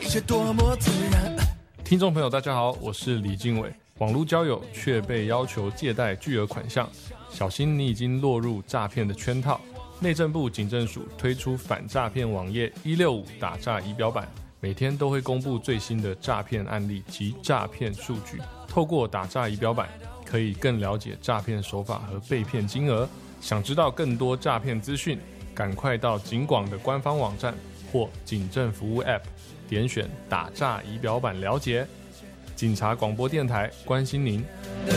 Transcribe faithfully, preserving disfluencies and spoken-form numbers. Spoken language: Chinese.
切多么自然。 听众朋友大家好，我是李经纬。网络交友却被要求借贷巨额款项，小心你已经落入诈骗的圈套。内政部警政署推出反诈骗网页一六五打诈仪表板，每天都会公布最新的诈骗案例及诈骗数据。透过打诈仪表板，可以更了解诈骗手法和被骗金额。想知道更多诈骗资讯，赶快到警广的官方网站或警政服务 App 点选打诈仪表板了解。警察广播电台关心您。